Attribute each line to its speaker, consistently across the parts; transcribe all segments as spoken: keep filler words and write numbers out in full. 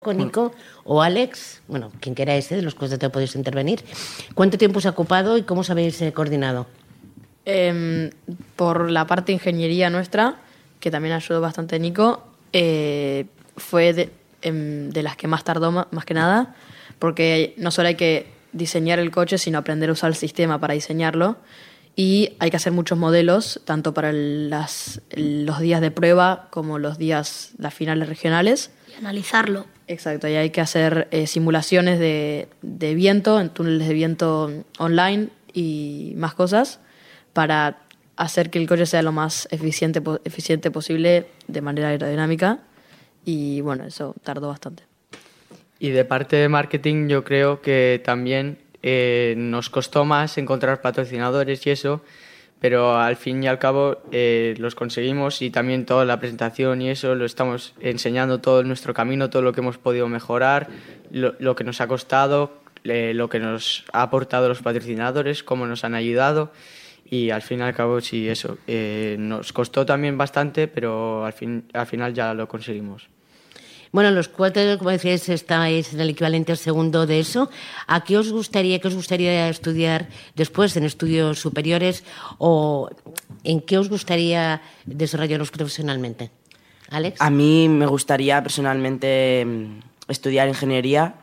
Speaker 1: con Nico o Alex, bueno, quien queráis, ¿eh? De los cuales te podéis intervenir. ¿Cuánto tiempo os ha ocupado y cómo os habéis eh, coordinado?
Speaker 2: Eh, por la parte de ingeniería nuestra, que también ayudó bastante Nico, eh, fue de, eh, de las que más tardó, más, más que nada, porque no solo hay que diseñar el coche, sino aprender a usar el sistema para diseñarlo, y hay que hacer muchos modelos, tanto para las, los días de prueba como los días, las finales regionales.
Speaker 3: Y analizarlo.
Speaker 2: Exacto, y hay que hacer eh, simulaciones de, de viento, en túneles de viento online y más cosas para hacer que el coche sea lo más eficiente, eficiente posible de manera aerodinámica, y bueno, eso tardó bastante.
Speaker 4: Y de parte de marketing yo creo que también eh, nos costó más encontrar patrocinadores y eso, pero al fin y al cabo eh, los conseguimos, y también toda la presentación y eso lo estamos enseñando, todo nuestro camino, todo lo que hemos podido mejorar, lo, lo que nos ha costado, eh, lo que nos ha aportado los patrocinadores, cómo nos han ayudado, y al fin y al cabo sí, eso, eh, nos costó también bastante, pero al, fin, al final ya lo conseguimos.
Speaker 1: Bueno, los cuatro, como decíais, estáis en el equivalente al segundo de eso. ¿A qué os gustaría, qué os gustaría estudiar después, en estudios superiores, o en qué os gustaría desarrollaros profesionalmente? ¿Alex?
Speaker 5: A mí me gustaría personalmente estudiar ingeniería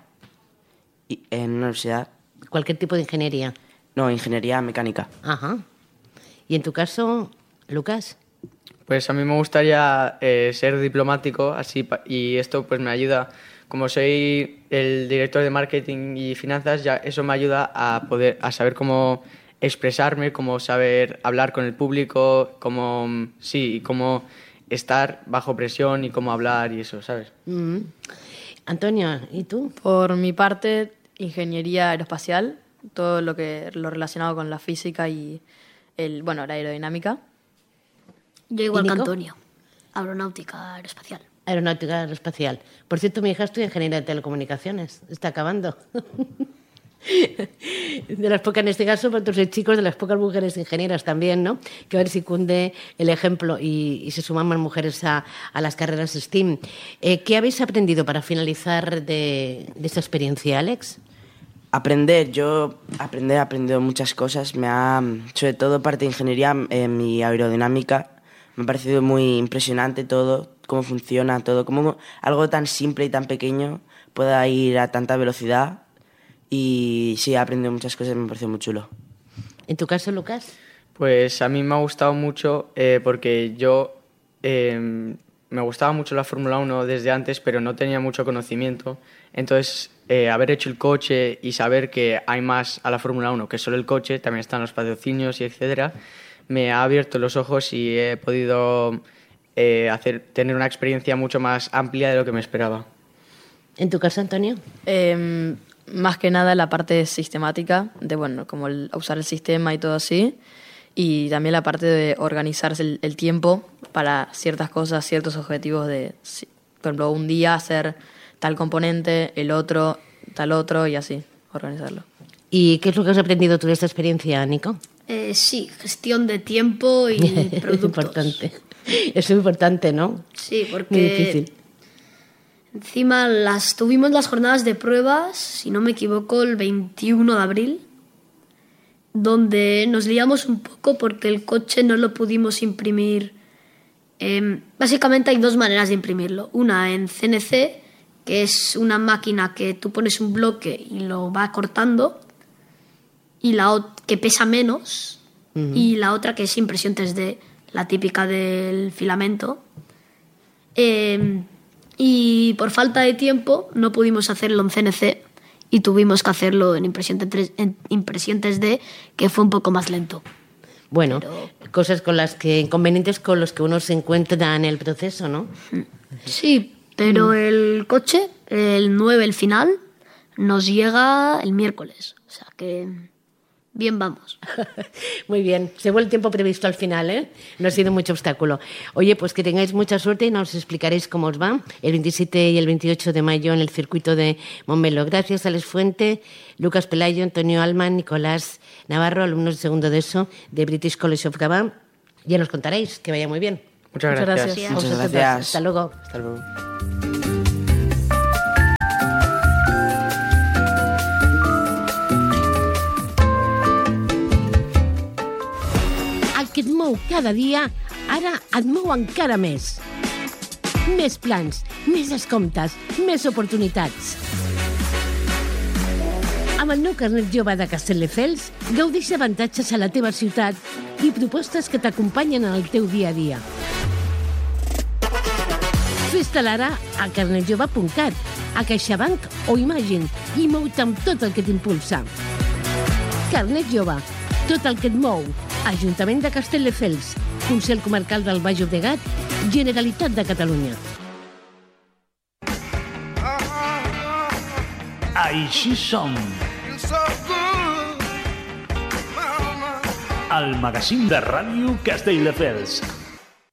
Speaker 5: en una universidad.
Speaker 1: ¿Cualquier tipo de ingeniería?
Speaker 5: No, ingeniería mecánica.
Speaker 1: Ajá. ¿Y en tu caso, Lucas?
Speaker 4: Pues a mí me gustaría eh, ser diplomático, así, y esto pues me ayuda, como soy el director de marketing y finanzas, ya eso me ayuda a poder a saber cómo expresarme, cómo saber hablar con el público, cómo sí, cómo estar bajo presión y cómo hablar y eso, ¿sabes?
Speaker 1: Mm-hmm. Antonio, ¿y tú?
Speaker 2: Por mi parte, ingeniería aeroespacial, todo lo que lo relacionado con la física y el bueno, la aerodinámica.
Speaker 3: Yo igual que Antonio, aeronáutica aeroespacial.
Speaker 1: Aeronáutica aeroespacial. Por cierto, mi hija estudia ingeniería de telecomunicaciones, está acabando. De las pocas, en este caso, para otros chicos, de las pocas mujeres ingenieras también, ¿no? Que a ver si cunde el ejemplo y, y se suman más mujeres a, a las carreras STEAM. Eh, ¿Qué habéis aprendido para finalizar de, de esta experiencia, Alex?
Speaker 5: Aprender, yo aprender, he aprendido muchas cosas. Me ha, sobre todo parte de ingeniería, eh, mi aerodinámica. Me ha parecido muy impresionante todo, cómo funciona todo, cómo algo tan simple y tan pequeño pueda ir a tanta velocidad. Y sí, he aprendido muchas cosas, me pareció muy chulo.
Speaker 1: ¿En tu caso, Lucas?
Speaker 4: Pues a mí me ha gustado mucho eh, porque yo eh, me gustaba mucho la Fórmula uno desde antes, pero no tenía mucho conocimiento. Entonces, eh, haber hecho el coche y saber que hay más a la Fórmula uno que solo el coche, también están los patrocinios y etcétera, me ha abierto los ojos y he podido eh, hacer, tener una experiencia mucho más amplia de lo que me esperaba.
Speaker 1: ¿En tu caso, Antonio?
Speaker 2: Eh, más que nada la parte sistemática, de bueno, como el, usar el sistema y todo así, y también la parte de organizarse el, el tiempo para ciertas cosas, ciertos objetivos de, por ejemplo, un día hacer tal componente, el otro, tal otro, y así, organizarlo.
Speaker 1: ¿Y qué es lo que has aprendido tú de esta experiencia, Nico?
Speaker 3: Eh, sí, gestión de tiempo y productos.
Speaker 1: Es importante. Es importante, ¿no?
Speaker 3: Sí, porque
Speaker 1: muy difícil.
Speaker 3: Encima las tuvimos las jornadas de pruebas, si no me equivoco, el veintiuno de abril, donde nos liamos un poco porque el coche no lo pudimos imprimir. Eh, básicamente hay dos maneras de imprimirlo. Una en C N C, que es una máquina que tú pones un bloque y lo va cortando, y la o- que pesa menos, uh-huh. Y la otra que es impresión tres D, la típica del filamento. Eh, y por falta de tiempo no pudimos hacerlo en C N C y tuvimos que hacerlo en impresión tres, en impresión tres D, que fue un poco más lento.
Speaker 1: Bueno,
Speaker 3: Pero...
Speaker 1: cosas con las que, inconvenientes con los que uno se encuentra en el proceso, ¿no?
Speaker 3: Sí, pero el coche, el nueve, el final, nos llega el miércoles. O sea que bien vamos.
Speaker 1: Muy bien. Se fue el tiempo previsto al final, ¿eh? No ha sido mucho obstáculo. Oye, pues que tengáis mucha suerte y nos explicaréis cómo os va el veintisiete y el veintiocho de mayo en el circuito de Montmeló. Gracias a Alex Fuente, Lucas Pelayo, Antonio Alman, Nicolás Navarro, alumnos de segundo de ESO de British College of Gabá. Ya nos contaréis. Que vaya muy bien.
Speaker 4: Muchas gracias.
Speaker 2: Muchas gracias.
Speaker 5: Muchas gracias.
Speaker 1: Hasta luego.
Speaker 4: Hasta luego.
Speaker 1: mou cada dia, ara et mou encara més. Més plans, més descomptes, més oportunitats. Amb el nou carnet jove de Castelldefels, gaudeix d'avantatges a la teva ciutat i propostes que t'acompanyen en el teu dia a dia. Fes-te'l ara a carnetjove punt cat, a CaixaBank o Imagine i mou-te amb tot el que t'impulsa. Carnet jove, tot el que et mou. Ajuntament de Castelldefels, Consell Comarcal del Baix Llobregat, Generalitat de Catalunya.
Speaker 6: Així som. El magazín de ràdio Castelldefels.